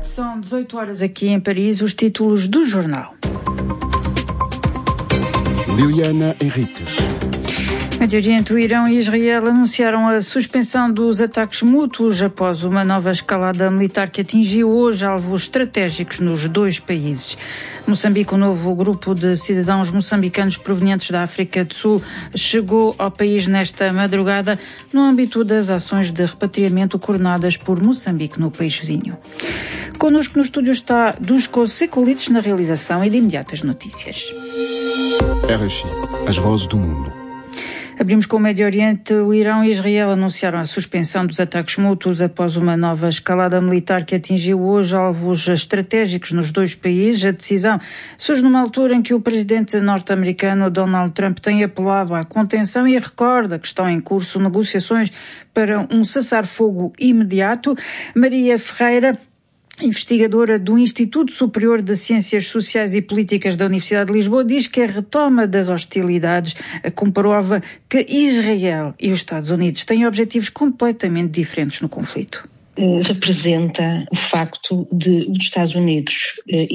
São 18 horas aqui em Paris, os títulos do jornal. Liliana Henriques. Médio Oriente, o Irão e Israel anunciaram a suspensão dos ataques mútuos após uma nova escalada militar que atingiu hoje alvos estratégicos nos dois países. Moçambique, o novo grupo de cidadãos moçambicanos provenientes da África do Sul chegou ao país nesta madrugada no âmbito das ações de repatriamento coordenadas por Moçambique no país vizinho. Connosco no estúdio está Dusko Sekulic na realização e de imediato as notícias. RFI, as vozes do mundo. Abrimos com o Médio Oriente. O Irão e Israel anunciaram a suspensão dos ataques mútuos após uma nova escalada militar que atingiu hoje alvos estratégicos nos dois países. A decisão surge numa altura em que o presidente norte-americano Donald Trump tem apelado à contenção e recorda que estão em curso negociações para um cessar-fogo imediato. Maria Ferreira, investigadora do Instituto Superior de Ciências Sociais e Políticas da Universidade de Lisboa, diz que a retoma das hostilidades comprova que Israel e os Estados Unidos têm objetivos completamente diferentes no conflito. Representa o facto de os Estados Unidos